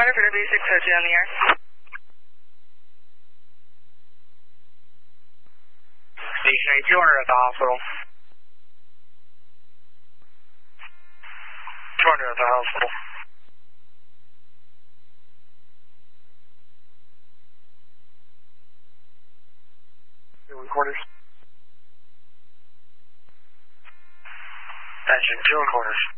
Center for W602 on the air. Station 200 at the hospital. 200 at the hospital. Quarters. Attention, 2 quarters.